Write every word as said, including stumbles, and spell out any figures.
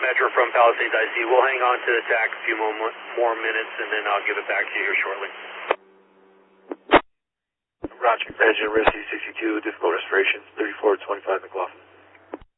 Metro from Palisades I C. We'll hang on to the T A C a few more, more minutes, and then I'll give it back to you here shortly. Roger. Engine Rescue sixty-two, difficult restoration, thirty-four twenty-five McLaughlin.